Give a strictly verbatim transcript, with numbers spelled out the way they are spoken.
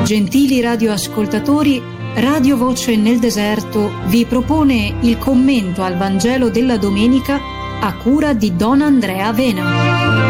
Gentili radioascoltatori, Radio Voce nel Deserto vi propone il commento al Vangelo della domenica a cura di Don Andrea Vena.